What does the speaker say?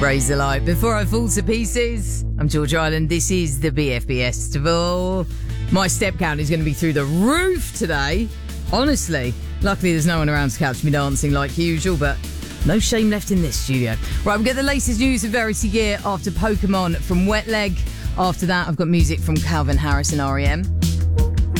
Raise the light before I fall to pieces. I'm George Island. This is the BFB Festival. My step count is going to be through the roof today. Honestly, luckily there's no one around to catch me dancing like usual, but no shame left in this studio. Right, we'll get the latest news of Verity Gear after Pokemon from Wet Leg. After that, I've got music from Calvin Harris and R.E.M.